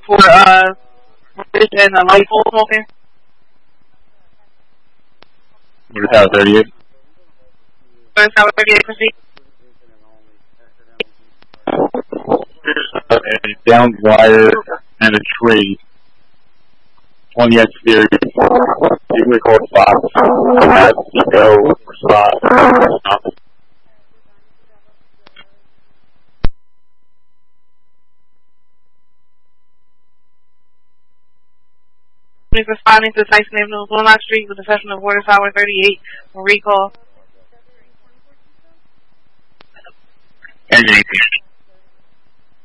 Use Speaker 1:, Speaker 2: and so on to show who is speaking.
Speaker 1: for Rich and a light pole smoking.
Speaker 2: What is that, 38?
Speaker 1: What is that, 38, proceed?
Speaker 2: A downed wire and a tree on the exterior. You can record spots. Go spot. Stop.
Speaker 1: Please responding to the Tyson Avenue, Wilmot Street with the session of Water Tower 38 for recall.
Speaker 2: And anything.